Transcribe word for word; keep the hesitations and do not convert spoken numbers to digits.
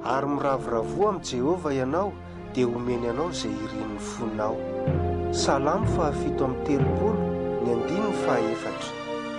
ary miravoravoa amin'i Jehovah ianao dia omeny anao izay irian'ny fonao. Salamo fahafito amin'ny telopolo ny andiny fahaefatra.